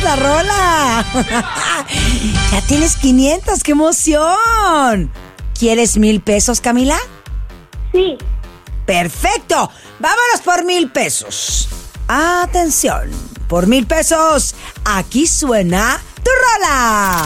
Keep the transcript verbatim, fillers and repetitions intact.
la rola. Ya tienes quinientos, ¡qué emoción! ¿Quieres mil pesos, Camila? Sí. ¡Perfecto! ¡Vámonos por mil pesos! Atención, por mil pesos, aquí suena tu rola.